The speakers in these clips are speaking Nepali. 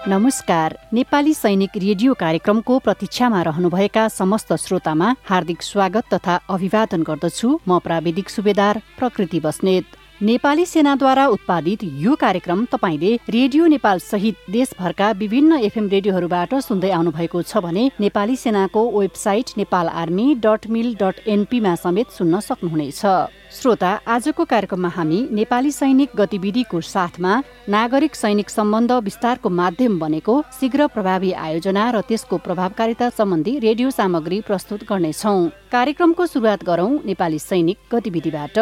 नमस्कार। नेपाली सैनिक रेडियो कार्यक्रमको प्रतीक्षामा रहनुभएका समस्त श्रोतामा हार्दिक स्वागत तथा अभिवादन गर्दछु। म प्राविधिक सुबेदार प्रकृति बस्नेत। नेपाली सेनाद्वारा उत्पादित यो कार्यक्रम तपाईले रेडियो नेपाल सहित देशभरका विभिन्न एफएम रेडियोहरूबाट सुन्दै आउनुभएको छ भने नेपाली सेनाको वेबसाइट नेपालआर्मी.mil.np मा समेत सुन्न सक्नुहुनेछ। श्रोता, आजको कार्यक्रममा हामी नेपाली सैनिक गतिविधिको साथमा नागरिक सैनिक सम्बन्ध विस्तारको माध्यम बनेको शीघ्र प्रभावी आयोजना र त्यसको प्रभावकारिता सम्बन्धी रेडियो सामग्री प्रस्तुत गर्नेछौँ। कार्यक्रमको सुरुवात गरौँ नेपाली सैनिक गतिविधिबाट।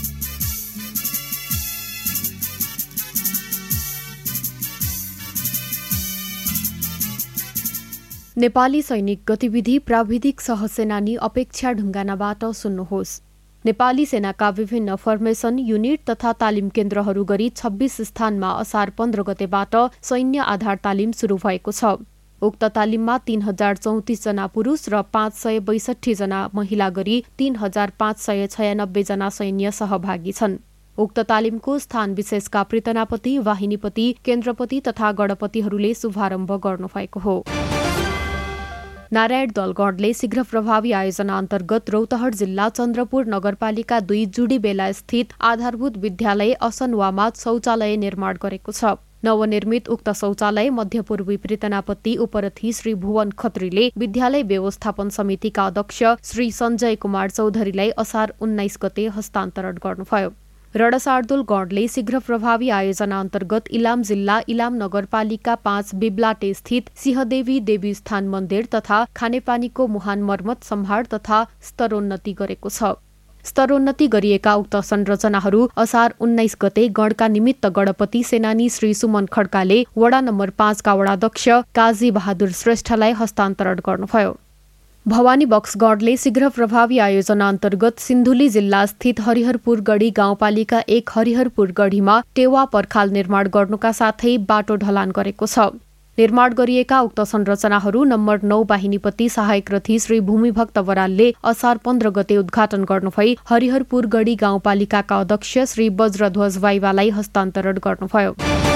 नेपाली सैनिक गतिविधि प्राविधिक सहसेनानी अपेक्षा ढुङ्गानाबाट सुन्नुहोस्। नेपाली सेनाका विभिन्न फर्मेसन, युनिट तथा तालिम केन्द्रहरू गरी 26 स्थानमा असार 15 गतेबाट सैन्य आधार तालिम सुरु भएको छ। उक्त तालिममा 3034 जना पुरुष र 562 जना महिला गरी 3596 जना सैन्य सहभागी छन्। उक्त तालिमको स्थान विशेषका प्रितनापति, वाहिनीपति, केन्द्रपति तथा गणपतिहरूले शुभारम्भ गर्नुभएको हो। नारायण दलगढले शीघ्र प्रभावी आयोजना अन्तर्गत रौतहट जिल्ला चन्द्रपुर नगरपालिका 2 जुडीबेला स्थित आधारभूत विद्यालय असनवामा शौचालय निर्माण गरेको छ। नवनिर्मित उक्त शौचालय मध्यपूर्वी प्रितनापति उपरथी श्री भुवन खत्रीले विद्यालय व्यवस्थापन समितिका अध्यक्ष श्री सञ्जय कुमार चौधरीलाई असार 19 गते हस्तान्तरण गर्नुभयो। रणशार्दुल गणले शीघ्र प्रभावी आयोजना अन्तर्गत इलाम जिल्ला इलाम नगरपालिका 5 बिब्लाटे स्थित सिंहदेवी देवी स्थान मन्दिर तथा खानेपानीको मुहान मर्मत सम्हार तथा स्तरोन्नति गरेको छ। स्तरोन्नति गरिएका उक्त संरचनाहरू असार 19 गते गणका निमित्त गणपति सेनानी श्री सुमन खड्काले वडा नम्बर 5 का वडाध्यक्ष काजी बहादुर श्रेष्ठलाई हस्तान्तरण गर्नुभयो। भवानी बक्सगढले शीघ्र प्रभावी आयोजना अन्तर्गत सिन्धुली जिल्ला स्थित हरिहरपुरगढी गाउँपालिका 1 हरिहरपुरगढीमा टेवा पर्खाल निर्माण गर्नुका साथै बाटो ढलान गरेको छ। निर्माण गरिएका उक्त संरचनाहरू नम्बर 9 वाहिनीपति सहायक रथी श्री भूमिभक्त बरालले असार 15 गते उद्घाटन गर्नुभई हरिहरपुरगढी गाउँपालिकाका अध्यक्ष श्री वज्रध्वज वाइवालाई हस्तान्तरण गर्नुभयो।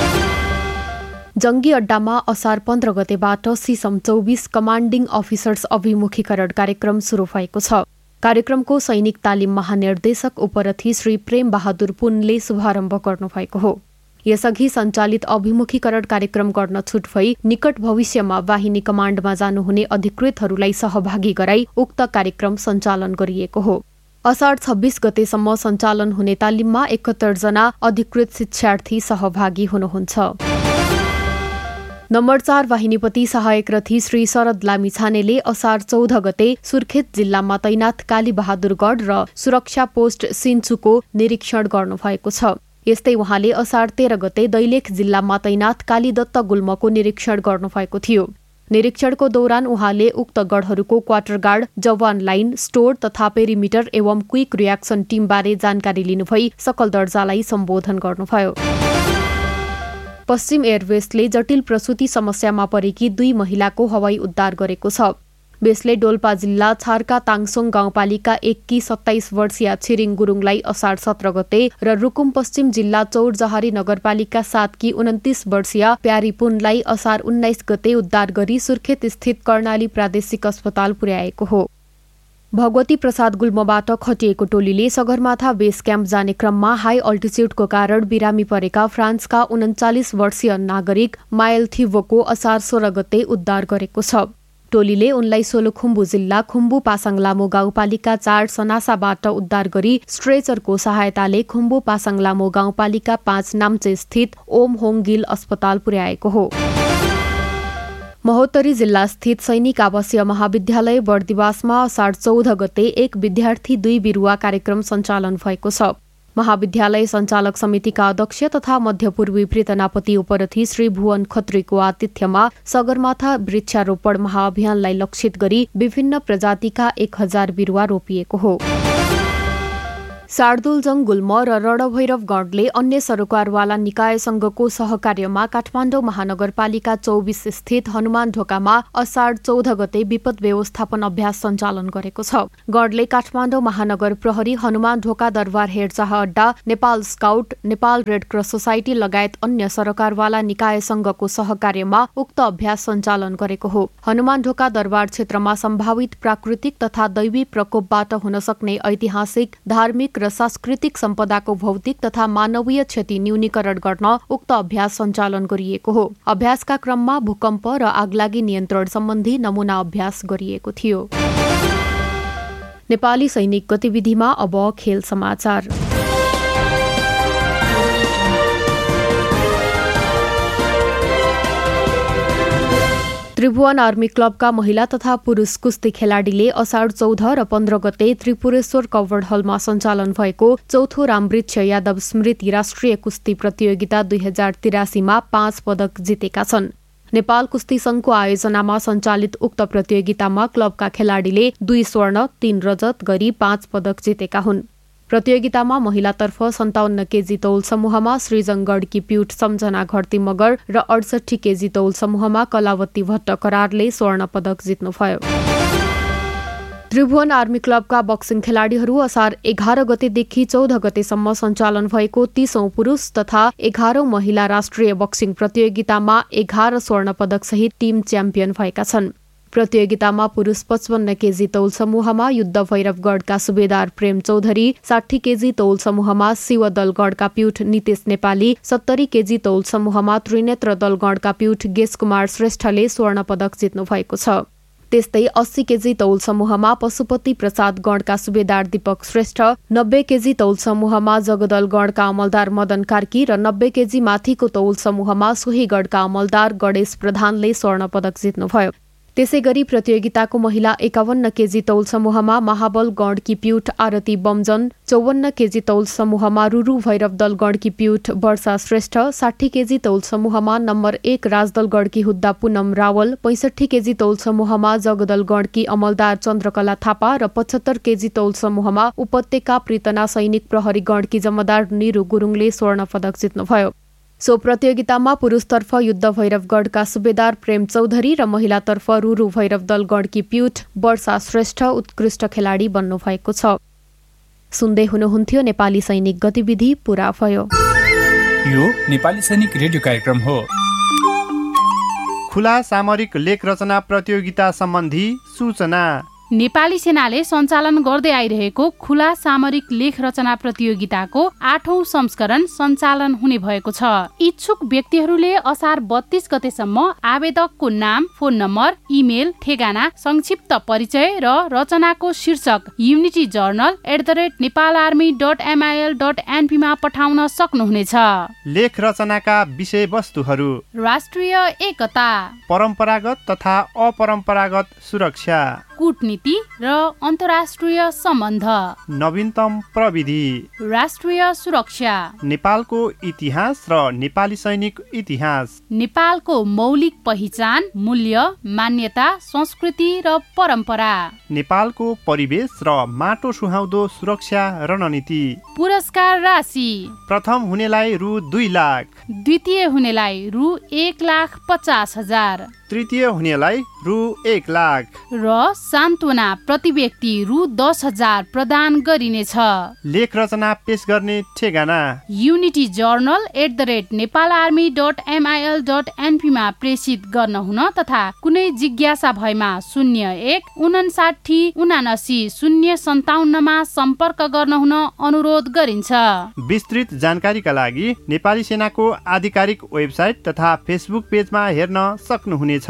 जंगी अड्डामा असार 15 गतेबाट सिसम 24 कमान्डिङ अफिसर्स अभिमुखीकरण कार्यक्रम सुरु भएको छ। कार्यक्रमको सैनिक तालिम महानिर्देशक उपरथी श्री प्रेम बहादुर पुनले शुभारम्भ गर्नुभएको हो। यसअघि सञ्चालित अभिमुखीकरण कार्यक्रम गर्न छुट भई निकट भविष्यमा वाहिनी कमाण्डमा जानुहुने अधिकृतहरूलाई सहभागी गराई उक्त कार्यक्रम सञ्चालन गरिएको हो। असार 26 गतेसम्म सञ्चालन हुने तालिममा 71 जना अधिकृत शिक्षार्थी सहभागी हुनुहुन्छ। नम्बर 4 वाहिनीपति सहायक रथी श्री शरद लामिछानेले असार 14 गते सुर्खेत जिल्लामा तैनाथ कालीबहादुरगढ र सुरक्षा पोस्ट सिन्चुको निरीक्षण गर्नुभएको छ। यस्तै उहाँले असार 13 गते दैलेख जिल्लामा तैनाथ कालीदत्त गुल्मको निरीक्षण गर्नुभएको थियो। निरीक्षणको दौरान उहाँले उक्त गढहरूको क्वार्टर गार्ड, जवान लाइन, स्टोर तथा पेरिमिटर एवं क्विक रियाक्सन टिमबारे जानकारी लिनुभई सकल दर्जालाई सम्बोधन गर्नुभयो। पश्चिम एयरवेजले जटिल प्रसुति समस्यामा परेकी 2 महिलाको हवाई उद्धार गरेको छ। बेसले डोल्पा जिल्ला छार्का ताङसोङ गाउँपालिका 1 की 27 वर्षीय छिरिङ गुरुङलाई असार 17 गते र रुकुम पश्चिम जिल्ला चौरजहारी नगरपालिका 7 की 29 वर्षीय प्यारी पुनलाई असार 19 गते उद्धार गरी सुर्खेत स्थित कर्णाली प्रादेशिक अस्पताल पुर्याएको हो। भगवती प्रसाद गुल्मबाट खटिएको टोलीले सगरमाथा बेस क्याम्प जाने क्रममा हाई अल्टिच्युडको कारण बिरामी परेका फ्रान्सका 39 वर्षीय नागरिक मायल थिवोको असार 16 गते उद्धार गरेको छ। टोलीले उनलाई सोलुखुम्बु जिल्ला खुम्बु पासाङ लामो गाउँपालिका 4 सनासाबाट उद्धार गरी स्ट्रेचरको सहायताले खुम्बु पासाङ लामो गाउँपालिका 5 नाम्चे स्थित ओम होङ गिल अस्पताल पुर्याएको हो। महोत्तरी जिल्ला स्थित सैनिक आवासीय महाविद्यालय बर्दिवासमा असार 14 गते 1 विद्यार्थी 2 बिरुवा कार्यक्रम सञ्चालन भएको छ। महाविद्यालय सञ्चालक समितिका अध्यक्ष तथा मध्यपूर्वी प्रितनापति उपरथी श्री भुवन खत्रीको आतिथ्यमा सगरमाथा वृक्षारोपण महाअभियानलाई लक्षित गरी विभिन्न प्रजातिका 1000 बिरुवा रोपिएको हो। शार्दुल गुल्म र रणभैरव गणले अन्य सरोकारवाला निकायसँगको सहकार्यमा काठमाडौँ महानगरपालिका 24 स्थित हनुमान ढोकामा असाढ 14 गते विपद व्यवस्थापन अभ्यास सञ्चालन गरेको छ। गणले काठमाडौँ महानगर प्रहरी, हनुमान ढोका दरबार हेरचाह अड्डा, Nepal scout, Nepal red cross society लगायत अन्य सरोकारवाला निकायसँगको सहकार्यमा उक्त अभ्यास सञ्चालन गरेको हो। हनुमान ढोका दरबार क्षेत्रमा सम्भावित प्राकृतिक तथा दैवी प्रकोपबाट हुन सक्ने ऐतिहासिक, धार्मिक र सांस्कृतिक सम्पदाको भौतिक तथा मानवीय क्षति न्यूनीकरण गर्न उक्त अभ्यास सञ्चालन गरिएको हो। अभ्यासका क्रममा भूकम्प र आगलागी नियन्त्रण सम्बन्धी नमूना अभ्यास गरिएको थियो। नेपाली सैनिक गतिविधिमा अब खेल समाचार। त्रिभुवन आर्मी क्लबका महिला तथा पुरुष कुस्ती खेलाडीले असाढ 14 र 15 गते त्रिपुरेश्वर कवर्ड हलमा सञ्चालन भएको चौथो रामवृक्ष यादव स्मृति राष्ट्रिय कुस्ती प्रतियोगिता 2083 मा 5 पदक जितेका छन्। नेपाल कुस्ती संघको आयोजनामा सञ्चालित उक्त प्रतियोगितामा क्लबका खेलाडीले 2 स्वर्ण 3 रजत गरी 5 पदक जितेका हुन्। प्रतियोगितामा महिलातर्फ 57 केजी तौल समूहमा सृजन गढकी प्युट सम्झना घरती मगर र 68 केजी तौल समूहमा कलावती भट्ट करारले स्वर्ण पदक जित्नुभयो। त्रिभुवन आर्मी क्लबका बक्सिङ खेलाडीहरू असार 11 गतेदेखि 14 गतेसम्म सञ्चालन भएको 30औं पुरुष तथा 11औं महिला राष्ट्रिय बक्सिङ प्रतियोगितामा 11 स्वर्ण पदक सहित टिम च्याम्पियन भएका छन्। प्रतियोगितामा पुरुष 55 केजी तौल समूहमा युद्ध भैरवगढका सुबेदार प्रेम चौधरी, 60 केजी तौल समूहमा शिवदलगढका प्युठ नितेश नेपाली, 70 केजी तौल समूहमा त्रिनेत्र दलगढका प्युठ गेश कुमार श्रेष्ठले स्वर्ण पदक जित्नु भएको छ। त्यस्तै 80 केजी तौल समूहमा पशुपति प्रसाद गढका सुबेदार दीपक श्रेष्ठ, 90 केजी तौल समूहमा जगदल गढका अमलदार मदन कार्की र 90 केजी माथिको तौल समूहमा सोहीगढका अमलदार गणेश प्रधानले स्वर्ण पदक जित्नुभयो। त्यसैगरी प्रतियोगिताको महिला 51 केजी तौल समूहमा महाबल गढकी प्युठ आरती बमजन, 54 केजी तौल समूहमा रुरु भैरव दल गढकी प्युठ वर्षा श्रेष्ठ, 60 केजी तौल समूहमा नम्बर 1 राजदल गढकी हुद्दा पूनम रावल, 65 केजी तौल समूहमा जगदल गढकी अमलदार चन्द्रकला थापा र 75 केजी तौल समूहमा उपत्यका प्रीतना सैनिक प्रहरी गढकी जमदार निरु गुरुङले स्वर्ण पदक जित्नुभयो। सो प्रतियोगितामा पुरुषतर्फ युद्ध भैरवगढका सुबेदार प्रेम चौधरी र महिलातर्फ रुरु भैरव दल गढकी प्युठ वर्षा श्रेष्ठ उत्कृष्ट खेलाडी बन्नुभएको छ। सुन्दै हुनुहुन्थ्यो नेपाली सैनिक गतिविधि पूरा भयो। यो नेपाली सैनिक रेडियो कार्यक्रम हो। खुला सामरिक लेख रचना प्रतियोगिता सम्बन्धी सूचना। नेपाली सेनाले सञ्चालन गर्दै आइरहेको खुला सामरिक लेख रचना प्रतियोगिताको 8औं संस्करण सञ्चालन हुने भएको छ। इच्छुक व्यक्तिहरूले असार 32 गतेसम्म आवेदकको नाम, फोन नम्बर, इमेल, ठेगाना, संक्षिप्त परिचय र रचनाको शीर्षक unityjournal@nepalarmy.mil.np मा पठाउन सक्नुहुनेछ। लेख रचनाका विषयवस्तुहरू राष्ट्रिय एकता, परम्परागत तथा अपरम्परागत सुरक्षा, कूटनीति र अन्तर्राष्ट्रिय सम्बन्ध, नवीनतम प्रविधि, राष्ट्रिय सुरक्षा, नेपालको इतिहास र नेपाली सैनिक इतिहास, नेपालको मौलिक पहिचान, मूल्य, मान्यता, संस्कृति र परम्परा, नेपालको परिवेश र माटो सुहाउँदो सुरक्षा रणनीति। पुरस्कार राशि प्रथम हुनेलाई रु 2 लाख, द्वितीय हुनेलाई रु 1,50,000, तृतीय हुनेलाई रु 1 लाख र सान्त्वना प्रति व्यक्ति रु 10,000 प्रदान गरिनेछ। लेख रचना पेश गर्ने ठेगाना unityjournal@nepalarmy.mil.np मा प्रेषित गर्न हुन तथा कुनै जिज्ञासा भएमा 0159797057 मा सम्पर्क गर्न हुन अनुरोध गरिन्छ। विस्तृत जानकारीका लागि नेपाली सेनाको आधिकारिक वेबसाइट तथा फेसबुक पेजमा हेर्न सक्नुहुनेछ।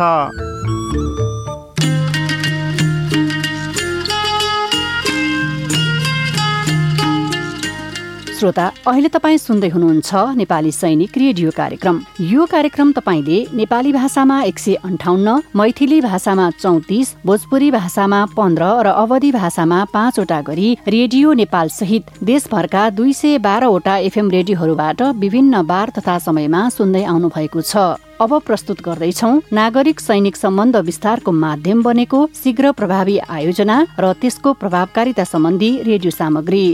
श्रोता, अहिले तपाईँ सुन्दै हुनुहुन्छ नेपाली सैनिक रेडियो कार्यक्रम। यो कार्यक्रम तपाईँले नेपाली भाषामा 158, मैथिली भाषामा 34, भोजपुरी भाषामा 15 र अवधी भाषामा 5 वटा गरी रेडियो नेपाल सहित देशभरका 212 वटा एफएम रेडियोहरूबाट विभिन्न बार तथा समयमा सुन्दै आउनु भएको छ। अब प्रस्तुत गर्दैछौ नागरिक सैनिक सम्बन्ध विस्तारको माध्यम बनेको शीघ्र प्रभावी आयोजना र त्यसको प्रभावकारिता सम्बन्धी रेडियो सामग्री।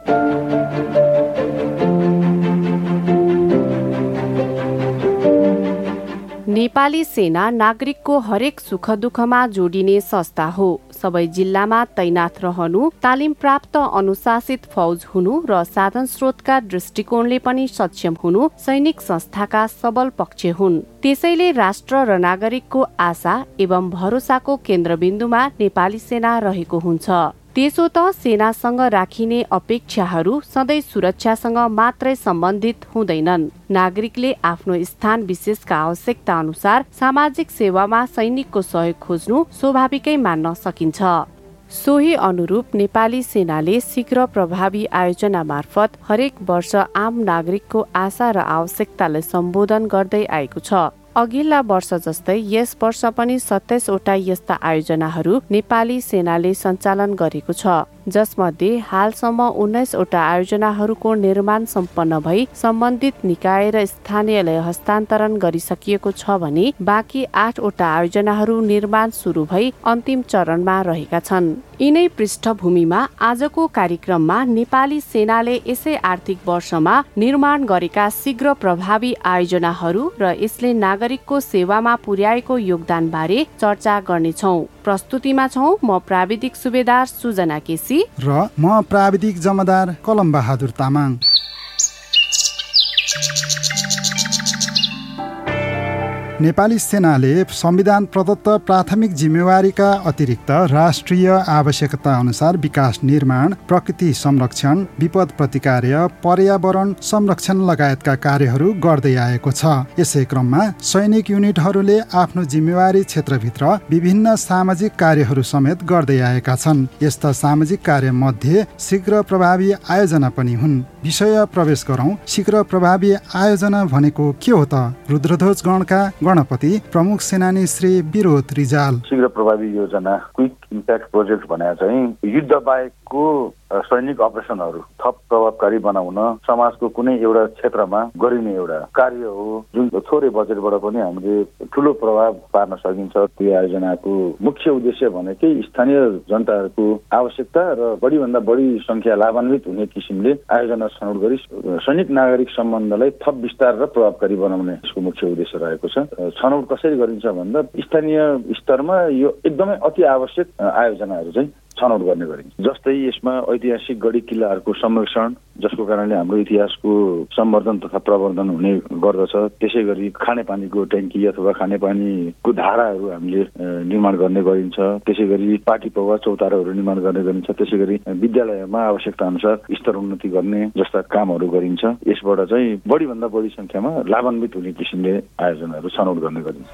नेपाली सेना नागरिकको हरेक सुख दुःखमा जोडिने संस्था हो। सबै जिल्लामा तैनाथ रहनु, तालिम प्राप्त अनुशासित फौज हुनु र साधन स्रोतका दृष्टिकोणले पनि सक्षम हुनु सैनिक संस्थाका सबल पक्ष हुन्। त्यसैले राष्ट्र र नागरिकको आशा एवं भरोसाको केन्द्रबिन्दुमा नेपाली सेना रहेको हुन्छ। त्यसो त सेनासँग राखिने अपेक्षाहरू सधैँ सुरक्षासँग मात्रै सम्बन्धित हुँदैनन्। नागरिकले आफ्नो स्थान विशेषका आवश्यकता अनुसार सामाजिक सेवामा सैनिकको सहयोग खोज्नु स्वाभाविकै मान्न सकिन्छ। सोही अनुरूप नेपाली सेनाले शीघ्र प्रभावी आयोजना मार्फत हरेक वर्ष आम नागरिकको आशा र आवश्यकतालाई सम्बोधन गर्दै आएको छ। अघिल्ला वर्ष जस्तै यस वर्ष पनि 27 वटा यस्ता आयोजनाहरू नेपाली सेनाले सञ्चालन गरेको छ, जसमध्ये हालसम्म 19 वटा आयोजनाहरूको निर्माण सम्पन्न भई सम्बन्धित निकाय र स्थानीयलाई हस्तान्तरण गरिसकिएको छ भने बाँकी 8 वटा आयोजनाहरू निर्माण सुरु भई अन्तिम चरणमा रहेका छन्। यिनै पृष्ठभूमिमा आजको कार्यक्रममा नेपाली सेनाले यसै आर्थिक वर्षमा निर्माण गरेका शीघ्र प्रभावी आयोजनाहरू र यसले नागरिकको सेवामा पुर्याएको योगदान बारे चर्चा गर्नेछौँ। प्रस्तुतिमा छौँ म प्राविधिक सुबेदार सुजना केसी र म प्राविधिक जमादार कलम बहादुर तामाङ। नेपाली सेनाले संविधान प्रदत्त प्राथमिक जिम्मेवारीका अतिरिक्त राष्ट्रिय आवश्यकता अनुसार विकास निर्माण, प्रकृति संरक्षण, विपद प्रतिकार्य, पर्यावरण संरक्षण लगायतका कार्यहरू गर्दै आएको छ। यसै क्रममा सैनिक युनिटहरूले आफ्नो जिम्मेवारी क्षेत्रभित्र विभिन्न सामाजिक कार्यहरू समेत गर्दै आएका छन्। यस्ता सामाजिक कार्य मध्ये शीघ्र प्रभावी आयोजना पनि हुन्। विषय प्रवेश गरौँ। शीघ्र प्रभावी आयोजना भनेको के हो त? रुद्रध्वज गणका गणपति प्रमुख सेनानी श्री विरोध रिजाल। शीघ्र प्रभावी योजना, क्विक इम्प्याक्ट प्रोजेक्ट भने चाहिँ युद्ध बाहेकको सैनिक अपरेसनहरू थप प्रभावकारी बनाउन समाजको कुनै एउटा क्षेत्रमा गरिने एउटा कार्य हो, जुन थोरै बजेटबाट पनि हामीले ठुलो प्रभाव पार्न सकिन्छ। यो आयोजनाको मुख्य उद्देश्य भनेकै स्थानीय जनताहरूको आवश्यकता र बढीभन्दा बढी संख्या लाभान्वित हुने किसिमले आयोजना छनौट गरी सैनिक नागरिक सम्बन्धलाई थप विस्तार र प्रभावकारी बनाउने यसको मुख्य उद्देश्य रहेको छ। छनौट कसरी गरिन्छ भन्दा स्थानीय स्तरमा यो एकदमै अति आवश्यक आयोजनाहरू चाहिँ छनौट गर्ने गरिन्छ। जस्तै यसमा ऐतिहासिक गढी किल्लाहरूको संरक्षण, जसको कारणले हाम्रो इतिहासको सम्वर्धन तथा प्रवर्धन हुने गर्दछ। त्यसै गरी खानेपानीको ट्याङ्की अथवा खानेपानीको धाराहरू हामीले निर्माण गर्ने गरिन्छ। त्यसै गरी पाटी पौवा चौताराहरू निर्माण गर्ने गरिन्छ। त्यसै गरी विद्यालयमा आवश्यकता अनुसार स्तर उन्नति गर्ने जस्ता कामहरू गरिन्छ। यसबाट चाहिँ बढीभन्दा बढी संख्यामा लाभान्वित हुने किसिमले आयोजनाहरू छनौट गर्ने गरिन्छ।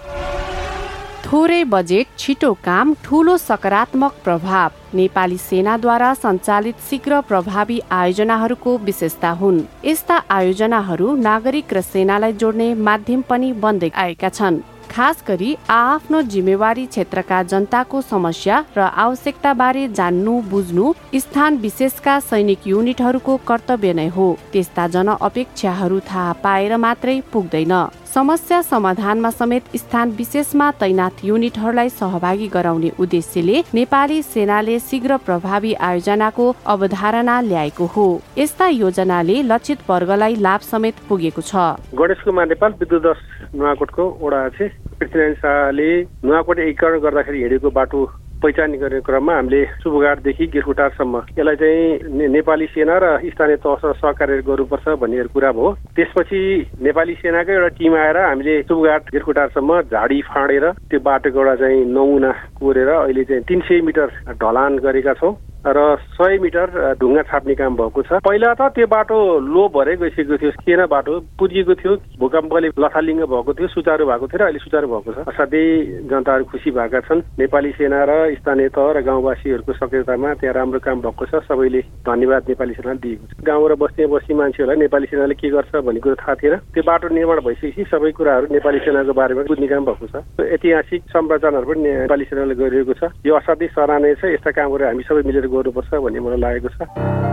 थोरै बजेट, छिटो काम, ठूलो सकारात्मक प्रभाव नेपाली सेनाद्वारा सञ्चालित शीघ्र प्रभावी आयोजनाहरूको विशेषता हुन्। यस्ता आयोजनाहरू नागरिक र सेनालाई जोड्ने माध्यम पनि बन्दै आएका छन्। खास गरी आफ्नो जिम्मेवारी क्षेत्रका जनताको समस्या र आवश्यकता बारे जान्नु बुझ्नु स्थान विशेषका सैनिक युनिटहरूको कर्तव्य नै हो। त्यस्ता जनअपेक्षाहरू थाहा पाएर मात्रै पुग्दैन। समस्या समाधानमा समेत स्थान विशेषमा तैनाथ युनिटहरूलाई सहभागी गराउने उद्देश्यले नेपाली सेनाले शीघ्र प्रभावी आयोजनाको अवधारणा ल्याएको हो। यस्ता योजनाले लक्षित वर्गलाई लाभ समेत पुगेको छ। गणेश कुमार नेपाल, विद्युत नुवाकोटको वडा अध्यक्ष। पृथ्वीनारायण शाहले नुवाकोट एकीकरण गर्दाखेरि हिँडेको बाटो पहिचान गर्ने क्रममा हामीले सुबुघाटदेखि गिरकुटारसम्म यसलाई चाहिँ नेपाली सेना र स्थानीय तहसँग सहकार्य गर्नुपर्छ भन्ने कुरा भयो। त्यसपछि नेपाली सेनाकै एउटा टिम आएर हामीले सुबुघाट गिरकुटारसम्म झाडी फाँडेर त्यो बाटोको एउटा चाहिँ नमुना कोरेर अहिले चाहिँ 300 मिटर ढलान गरेका छौँ र 100 मिटर ढुङ्गा छाप्ने काम भएको छ। पहिला त त्यो बाटो लो भरै गइसकेको थियो, किन बाटो पुर्किएको थियो, भूकम्पले लथालिङ्ग भएको थियो, सुचारू भएको थियो र अहिले सुचारू भएको छ। असाध्यै जनताहरू खुसी भएका छन्। नेपाली सेना र स्थानीय तह र गाउँवासीहरूको सक्रियतामा त्यहाँ राम्रो काम भएको छ। सबैले धन्यवाद नेपाली सेनाले दिएको छ। गाउँ र बस्ती मान्छेहरूलाई नेपाली सेनाले के गर्छ भन्ने कुरो थाहा थिएन। त्यो बाटो निर्माण भइसकेपछि सबै कुराहरू नेपाली सेनाको बारेमा बुझ्ने काम भएको छ। ऐतिहासिक संरचनाहरू पनि नेपाली सेनाले गरिरहेको छ। यो असाध्यै सराहनीय छ। यस्ता कामहरू हामी सबै मिलेर गर्नुपर्छ भन्ने मलाई लागेको छ।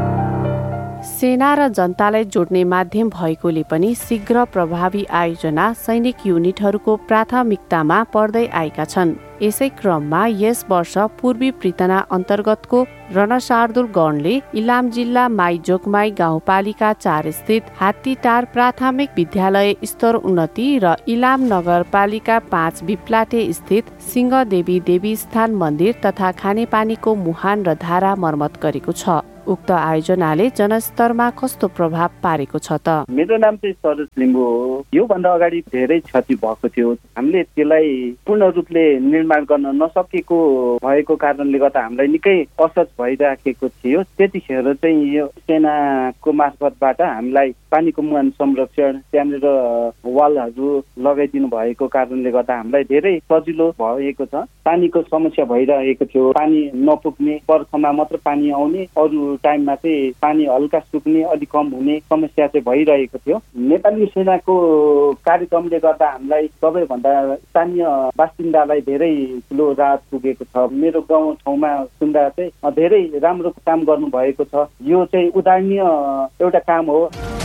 सेना र जनतालाई जोड्ने माध्यम भएकोले पनि शीघ्र प्रभावी आयोजना सैनिक युनिटहरूको प्राथमिकतामा पर्दै आएका छन्। यसै क्रममा यस वर्ष पूर्वी पृतना अन्तर्गतको रणशार्दुल गणले इलाम जिल्ला माइजोकमाई गाउँपालिका 4 स्थित हात्तीटार प्राथमिक विद्यालय स्तर उन्नति र इलाम नगरपालिका 5 बिप्लाटे स्थित सिंहदेवी देवी स्थान मन्दिर तथा खानेपानीको मुहान र धारा मर्मत गरेको छ। उक्त आयोजनाले जनस्तरमा कस्तो प्रभाव पारेको छ त? मेरो नाम चाहिँ सरोज लिम्बू हो। योभन्दा अगाडि धेरै क्षति भएको थियो। हामीले त्यसलाई पूर्ण रूपले निर्माण गर्न नसकेको भएको कारणले गर्दा हामीलाई निकै असर भइराखेको थियो। त्यतिखेर चाहिँ यो सेनाको मार्फतबाट हामीलाई पानीको मुहान संरक्षण, त्यहाँनिर वालहरू लगाइदिनु भएको कारणले गर्दा हामीलाई धेरै सजिलो भएको छ। पानीको समस्या भइरहेको थियो। पानी नपुग्ने, बर्खामा मात्र पानी आउने, अरू टाइममा चाहिँ पानी हल्का सुक्ने, अलिक कम हुने समस्या चाहिँ भइरहेको थियो। नेपाली सेनाको कार्यक्रमले गर्दा हामीलाई सबैभन्दा स्थानीय बासिन्दालाई धेरै ठुलो राहत पुगेको छ। मेरो गाउँ ठाउँमा सुन्दा चाहिँ धेरै राम्रो काम गर्नुभएको छ। यो चाहिँ उदाहरणीय एउटा काम हो।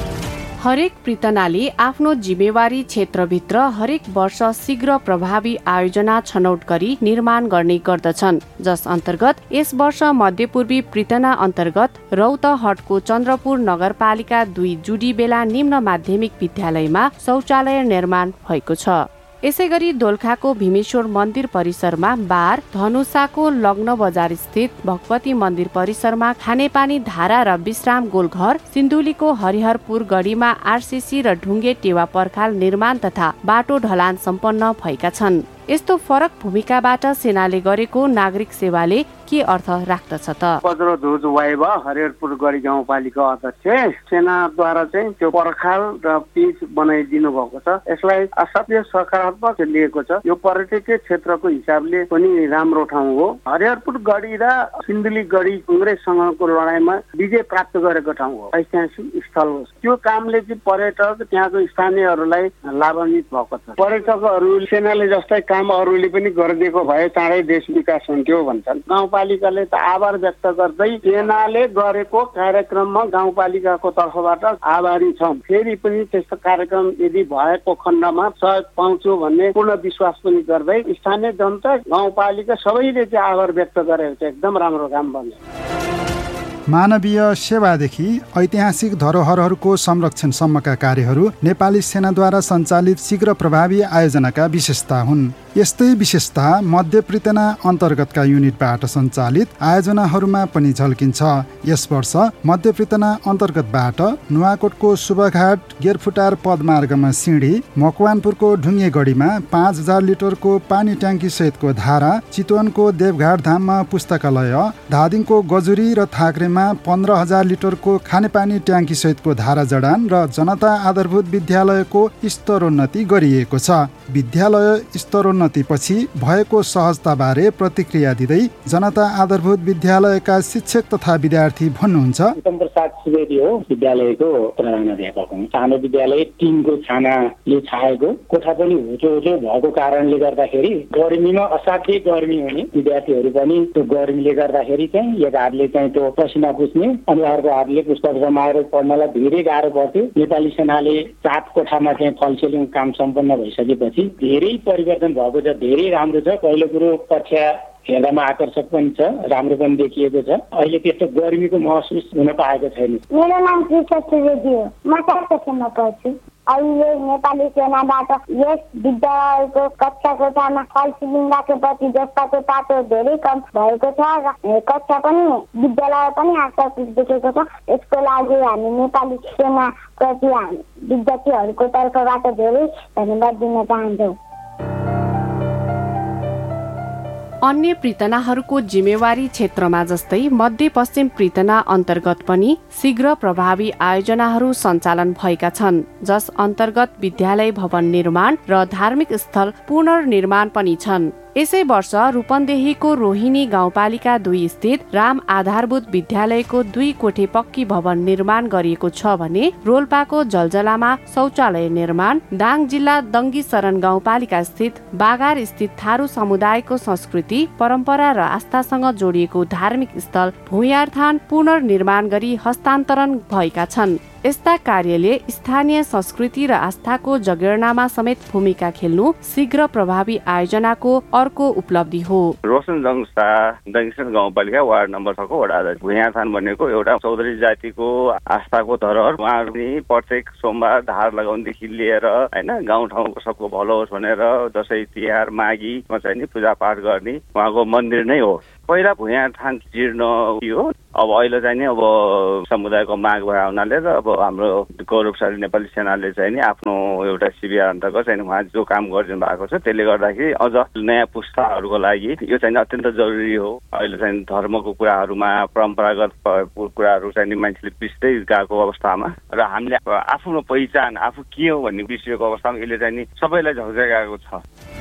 हरेक पृतनाले आफ्नो जिम्मेवारी क्षेत्रभित्र हरेक वर्ष शीघ्र प्रभावी आयोजना छनौट गरी निर्माण गर्ने गर्दछन्, जस अन्तर्गत यस वर्ष मध्यपूर्वी पृतना अन्तर्गत रौतहटको चन्द्रपुर नगरपालिका 2 जुडीबेला निम्न माध्यमिक विद्यालयमा शौचालय निर्माण भएको छ। यसैगरी दोलखाको भीमेश्वर मन्दिर परिसरमा बार, धनुषाको लग्न बजार स्थित भगवती मन्दिर परिसरमा खानेपानी धारा र विश्राम गोलघर, सिन्धुलीको हरिहरपुर गढीमा आरसीसी र ढुङ्गे टेवा पर्खाल निर्माण तथा बाटो ढलान सम्पन्न भएका छन्। यस्तो फरक भूमिकाबाट सेनाले गरेको नागरिक सेवाले के अर्थ राख्दछ त? पद्रध्वज वाइब हरिहरपुर गढी गाउँपालिका अध्यक्ष सेनाद्वारा चाहिँ त्यो पर्खाल र पिच बनाइदिनु भएको छ। यसलाई असाध्य सकारात्मक लिएको छ। यो पर्यटकीय क्षेत्रको हिसाबले पनि राम्रो ठाउँ हो। हरिहरपुर गढी र सिन्धुली गढी कांग्रेससँगको लडाईँमा विजय प्राप्त गरेको ठाउँ हो, ऐतिहासिक स्थल हो। त्यो कामले चाहिँ पर्यटक त्यहाँको स्थानीयहरूलाई लाभान्वित भएको छ। पर्यटकहरू सेनाले जस्तै काम अरूले पनि गरिदिएको भए चाँडै देश विकास हुन्थ्यो भन्छन्। गाउँपालिकाले त आभार व्यक्त गर्दै सेनाले गरेको कार्यक्रममा गाउँपालिकाको तर्फबाट आभारी छौँ। फेरि पनि त्यस्तो कार्यक्रम यदि भएको खण्डमा सहयोग पाउँछु भन्ने पूर्ण विश्वास पनि गर्दै स्थानीय जनता, गाउँपालिका सबैले चाहिँ आभार व्यक्त गरेको छ। एकदम राम्रो काम बन्यो। मानवीय सेवादेखि ऐतिहासिक धरोहरहरूको संरक्षणसम्मका कार्यहरू नेपाली सेनाद्वारा सञ्चालित शीघ्र प्रभावी आयोजनाका विशेषता हुन्। यस्तै विशेषता मध्य पृतना अन्तर्गतका युनिटबाट सञ्चालित आयोजनाहरूमा पनि झल्किन्छ। यस वर्ष मध्य पृतना अन्तर्गतबाट नुवाकोटको शुभघाट गेरफुटार पदमार्गमा सिँढी, मकवानपुरको ढुङ्गेगढीमा 5000 लिटरको पानी ट्याङ्की सहितको धारा, चितवनको देवघाट धाममा पुस्तकालय, धादिङको गजुरी र थाक्रेमा 15000 लिटरको खानेपानी ट्याङ्की सहितको धारा जडान र जनता आधारभूत विद्यालयको स्तरोन्नति गरिएको छ। विद्यालय स्तरोन्नतिपछि भएको सहजताबारे प्रतिक्रिया दिँदै जनता आधारभूत विद्यालयका शिक्षक तथा विद्यार्थी भन्नुहुन्छ। उत्तम प्रसाद सुवेदी हो, विद्यालयको प्रधानाध्यापक हुँ। सानो विद्यालय टिनको छानाले छाएको, कोठा पनि होचो भएको कारणले गर्दाखेरि गर्मीमा असाध्यै गर्मी हुने, विद्यार्थीहरू पनि त्यो गर्मीले गर्दाखेरि चाहिँ एक हातले चाहिँ त्यो पसिना पुस्ने अनि अर्को हातले पुस्तक जमाएर पढ्नलाई धेरै गाह्रो पर्थ्यो। नेपाली सेनाले 7 कोठामा चाहिँ फलसेलिङ काम सम्पन्न भइसकेपछि धेरै परिवर्तन भएको छ। धेरै राम्रो छ। पहिलो कुरो कक्षा हेर्दामा आकर्षक पनि छ, राम्रो पनि देखिएको छ। अहिले त्यस्तो गर्मीको महसुस हुन पाएको छैन। मेरो नाम कृष्ण सुवेदी हो। म 4 कक्षामा पढ्छु। अहिले नेपाली सेनाबाट यस विद्यालयको कक्षा कोठामा फलसिलिङ राखेपछि जस्ताको तातो धेरै कम भएको छ र कक्षा पनि विद्यालय पनि आकर्षित देखेको छ। यसको लागि हामी नेपाली सेनाप्रति विद्यार्थीहरूको तर्फबाट धेरै धन्यवाद दिन चाहन्छौँ। अन्य पृतनाहरूको जिम्मेवारी क्षेत्रमा जस्तै मध्यपश्चिम पृतना अन्तर्गत पनि शीघ्र प्रभावी आयोजनाहरू सञ्चालन भएका छन्, जस अन्तर्गत विद्यालय भवन निर्माण र धार्मिक स्थल पुनर्निर्माण पनि छन्। यसै वर्ष रूपन्देहीको रोहिणी गाउँपालिका 2 स्थित राम आधारभूत विद्यालयको 2 कोठे पक्की भवन निर्माण गरिएको छ भने रोल्पाको जलजलामा शौचालय निर्माण, दाङ जिल्ला दङ्गी शरण गाउँपालिका स्थित बागार स्थित थारू समुदायको संस्कृति, परम्परा र आस्थासँग जोडिएको धार्मिक स्थल भुयारथान पुनर्निर्माण गरी हस्तान्तरण भएका छन्। यस्ता कार्यले स्थानीय संस्कृति र आस्थाको जगेर्नामा समेत भूमिका खेल्नु शीघ्र प्रभावी आयोजनाको अर्को उपलब्धि हो। रोशन जङ्सा दक्षिण गाउँपालिका वार्ड नम्बर 6 को वडा अध्यक्ष भुइँथान भनेको एउटा चौधरी जातिको आस्थाको धरोहर। उहाँहरूले प्रत्येक सोमबार धार लगाउनदेखि लिएर हैन गाउँठाउँको सबको भलो होस् भनेर दसैँ तिहार माघीमा चाहिँ नि पूजापाठ गर्ने उहाँको मन्दिर नै हो। पहिला भुइँथान जीर्ण थियो, अब अहिले चाहिँ नि अब समुदायको माग भए हुनाले र अब हाम्रो गौरवशाली नेपाली सेनाले चाहिँ नि आफ्नो एउटा शिविर अन्तर्गत चाहिँ उहाँ जो काम गरिदिनु भएको छ त्यसले गर्दाखेरि अझ नयाँ पुस्ताहरूको लागि यो चाहिँ अत्यन्त जरुरी हो। अहिले चाहिँ धर्मको कुराहरूमा परम्परागत कुराहरू चाहिँ मान्छेले बिर्दै गएको अवस्थामा र हामीले आफ्नो पहिचान आफू के हो भन्ने बिर्सिएको अवस्थामा यसले चाहिँ नि सबैलाई झल्काएको छ।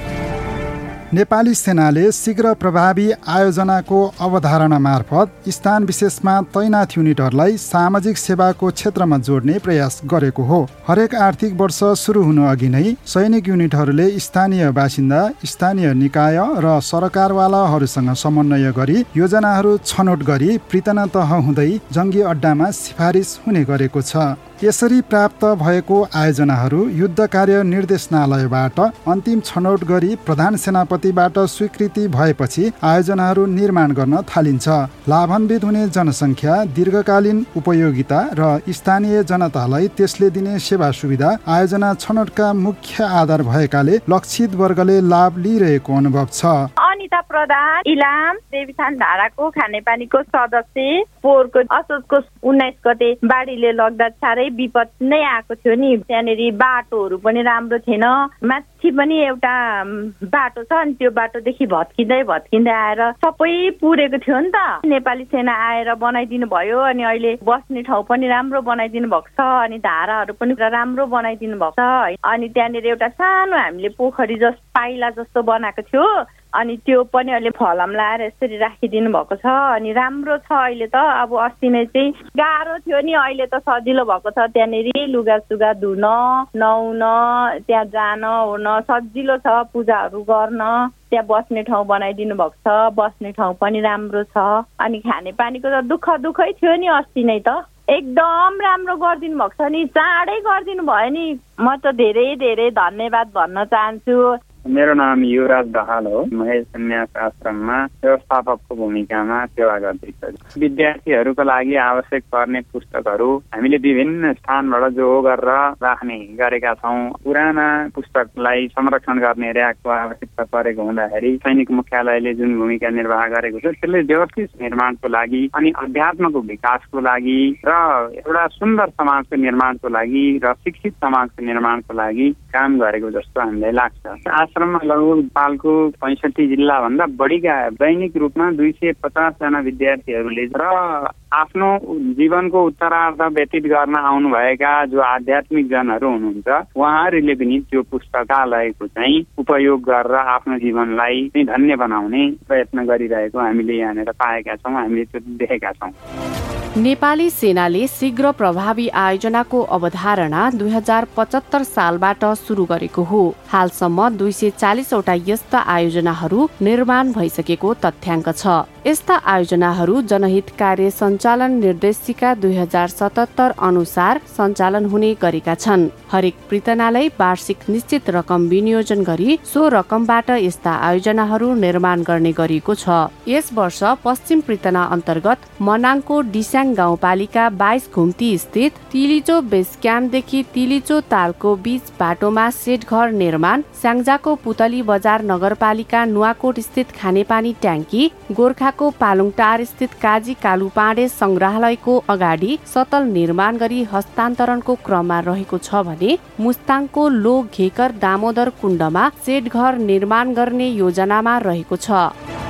नेपाली सेनाले शीघ्र प्रभावी आयोजनाको अवधारणा मार्फत स्थान विशेषमा तैनाथ युनिटहरूलाई सामाजिक सेवाको क्षेत्रमा जोड्ने प्रयास गरेको हो। हरेक आर्थिक वर्ष सुरु हुनु अघि नै सैनिक युनिटहरूले स्थानीय बासिन्दा, स्थानीय निकाय र सरकारवालाहरूसँग समन्वय गरी योजनाहरू छनौट गरी पृतना तह हुँदै जङ्गी अड्डामा सिफारिस हुने गरेको छ। यसरी प्राप्त भएको आयोजनाहरू युद्ध कार्य निर्देशनालयबाट अन्तिम छनौट गरी प्रधान सेनापतिबाट स्वीकृति भएपछि आयोजनाहरू निर्माण गर्न थालिन्छ। लाभान्वित हुने जनसङ्ख्या, दीर्घकालीन उपयोगिता र स्थानीय जनतालाई त्यसले दिने सेवा सुविधा आयोजना छनौटका मुख्य आधार भएकाले लक्षित वर्गले लाभ लिइरहेको अनुभव छ। अनिता प्रधान, इलाम देवीथान धाराको खानेपानीको सदस्य, पोहोरको असोजको 19 गते बाढीले लग्दा साह्रै विपद नै आएको थियो नि। त्यहाँनिर बाटोहरू पनि राम्रो थिएन, माथि पनि एउटा बाटो छ अनि त्यो बाटोदेखि भत्किँदै आएर सबै पुरेको थियो नि त। नेपाली सेना आएर बनाइदिनु भयो अनि अहिले बस्ने ठाउँ पनि राम्रो बनाइदिनु भएको छ अनि धाराहरू पनि राम्रो बनाइदिनु भएको छ। अनि त्यहाँनिर एउटा सानो हामीले पोखरी जस्तो पाइला जस्तो बनाएको थियो अनि त्यो पनि अहिले फलाम लाएर यसरी राखिदिनु भएको छ अनि राम्रो छ अहिले त। अब अस्ति नै चाहिँ गाह्रो थियो नि, अहिले त सजिलो भएको छ। त्यहाँनिर लुगासुगा धुन, नुहाउन, त्यहाँ जान ओर्न सजिलो छ, पूजाहरू गर्न। त्यहाँ बस्ने ठाउँ बनाइदिनु भएको छ, बस्ने ठाउँ पनि राम्रो छ। अनि खानेपानीको त दुःखै थियो नि अस्ति नै त। एकदम राम्रो गरिदिनु भएको छ नि, चाँडै गरिदिनु भयो नि। म त धेरै धन्यवाद भन्न चाहन्छु। मेरो नाम युवराज दाहाल हो। महेश सन्यास आश्रममा व्यवस्थापकको भूमिकामा सेवा गर्दैछु। विद्यार्थीहरूको लागि आवश्यक पर्ने पुस्तकहरू हामीले विभिन्न स्थानबाट जो गरेर राख्ने गरेका छौँ। पुराना पुस्तकलाई संरक्षण गर्ने र्याकको आवश्यकता परेको हुँदाखेरि सैनिक मुख्यालयले जुन भूमिका निर्वाह गरेको छ त्यसले व्यवस्थित निर्माणको लागि अनि अध्यात्मको विकासको लागि र एउटा सुन्दर समाजको निर्माणको लागि र शिक्षित समाजको निर्माणको लागि काम गरेको जस्तो हामीलाई लाग्छ। आश्रममा लगभग नेपालको 65 जिल्ला भन्दा बढीका दैनिक रूपमा 250 जना विद्यार्थीहरूले र आफ्नो जीवनको उत्तरार्ध व्यतीत गर्न आउनुभएका जो आध्यात्मिक जनहरू हुनुहुन्छ उहाँहरूले पनि त्यो पुस्तकालयको चाहिँ उपयोग गरेर आफ्नो जीवनलाई धन्य बनाउने प्रयत्न गरिरहेको हामीले यहाँनिर पाएका छौँ, हामीले त्यो देखेका छौँ। नेपाली सेनाले शीघ्र प्रभावी आयोजनाको अवधारणा 2075 सालबाट सुरु गरेको हो। हालसम्म 240 वटा यस्ता आयोजनाहरू निर्माण भइसकेको तथ्याङ्क छ। यस्ता आयोजनाहरू जनहित कार्य सञ्चालन निर्देशिका 2077 अनुसार सञ्चालन हुने गरेका छन्। हरेक पृतनालाई वार्षिक निश्चित रकम विनियोजन गरी सो रकमबाट यस्ता आयोजनाहरू निर्माण गर्ने गरिएको छ। यस वर्ष पश्चिम पृतना अन्तर्गत मनाङको डिस्याङ गाउँपालिका 22 घुम्ती स्थित तिलिचो बेस क्याम्पदेखि तिलिचो तालको बीच बाटोमा सेट घर निर्माण, स्याङ्जाको पुतली बजार नगरपालिका नुवाकोट स्थित खानेपानी ट्याङ्की, गोर्खाको पालुङटार स्थित काजी कालु पाँडे संग्रहालयको अगाडि सतल निर्माण गरी हस्तान्तरणको क्रममा रहेको छ भने मुस्ताङको लो घेकर दामोदर कुण्डमा सेट घर निर्माण गर्ने योजनामा रहेको छ।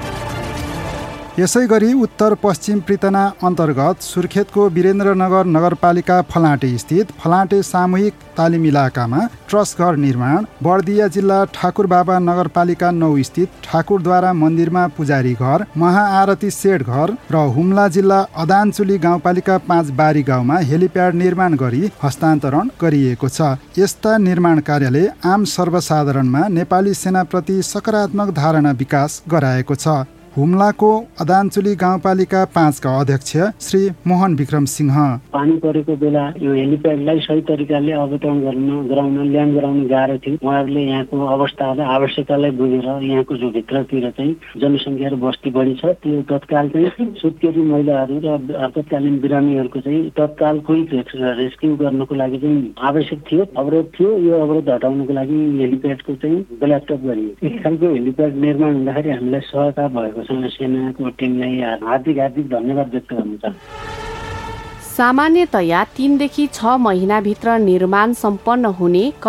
यसै गरी उत्तर पश्चिम पृतना अन्तर्गत सुर्खेतको वीरेन्द्रनगर नगरपालिका फलाँटे स्थित फलाँटे सामूहिक तालिम इलाकामा ट्रस्ट घर निर्माण, बर्दिया जिल्ला ठाकुरबाबा नगरपालिका 9 स्थित ठाकुरद्वारा मन्दिरमा पुजारी घर, महाआरती सेट घर र हुम्ला जिल्ला अदानचुली गाउँपालिका 5 बारी गाउँमा हेलिप्याड निर्माण गरी हस्तान्तरण गरिएको छ। यस्ता निर्माण कार्यले आम सर्वसाधारणमा नेपाली सेनाप्रति सकारात्मक धारणा विकास गराएको छ। हुम्लाको अदानचुली गाउँपालिका 5 का अध्यक्ष श्री मोहन विक्रम सिंह। पानी परेको बेला यो हेलिप्याडलाई सही तरिकाले अवतरण गराउन ल्यान्ड गराउन गाह्रो थियो। उहाँहरूले यहाँको अवस्थालाई आवश्यकतालाई बुझेर यहाँको जो भित्रतिर चाहिँ जनसङ्ख्या र बस्ती बढी छ त्यो तत्काल चाहिँ सुत्केरी महिलाहरू र आपतकालीन बिरामीहरूको चाहिँ तत्काल क्विक रेस्क्यु गर्नको लागि चाहिँ आवश्यक थियो, अवरोध थियो। यो अवरोध हटाउनको लागि हेलिप्याडको चाहिँ ब्ल्याकटप गरियो। एक खालको हेलिप्याड निर्माण हुँदाखेरि हामीलाई सहयोग भएको छ। सेनाको टिमलाई हार्दिक धन्यवाद व्यक्त गर्न चाहन्छु। सामान्यतया 3 देखि 6 महिनाभित्र निर्माण सम्पन्न हुने